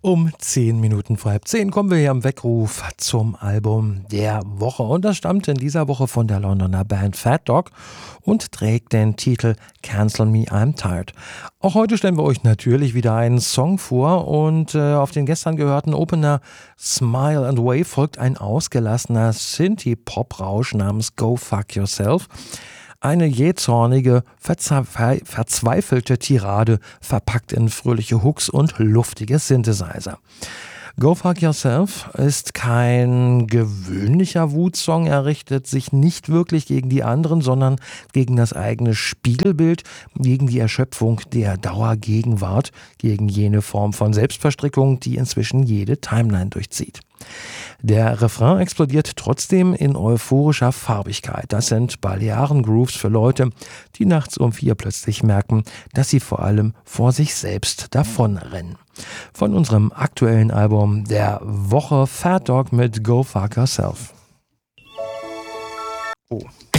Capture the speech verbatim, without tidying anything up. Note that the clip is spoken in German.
Um zehn Minuten vor halb zehn kommen wir hier am Weckruf zum Album der Woche. Und das stammt in dieser Woche von der Londoner Band Fat Dog und trägt den Titel Cancel Me, I'm Tired. Auch heute stellen wir euch natürlich wieder einen Song vor und äh, auf den gestern gehörten Opener Smile and Wave folgt ein ausgelassener Synthie-Pop-Rausch namens Go Fuck Yourself. Eine jähzornige, verzwe- verzweifelte Tirade, verpackt in fröhliche Hooks und luftige Synthesizer. Go Fuck Yourself ist kein gewöhnlicher Wutsong. Er richtet sich nicht wirklich gegen die anderen, sondern gegen das eigene Spiegelbild, gegen die Erschöpfung der Dauergegenwart, gegen jene Form von Selbstverstrickung, die inzwischen jede Timeline durchzieht. Der Refrain explodiert trotzdem in euphorischer Farbigkeit. Das sind Balearen-Grooves für Leute, die nachts um vier plötzlich merken, dass sie vor allem vor sich selbst davonrennen. Von unserem aktuellen Album der Woche Fat Dog mit Go Fuck Yourself. Oh.